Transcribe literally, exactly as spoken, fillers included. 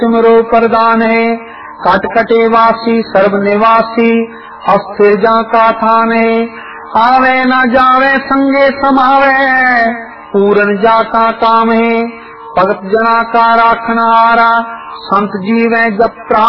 सिमरो प्रदान है। कट कटे वासी सर्व निवासी अस्थिर जा का थान है। आवे न जावे संगे समावे पूरन जाता काम है। भगत जना का राखन हारा संत जीवे जब प्राण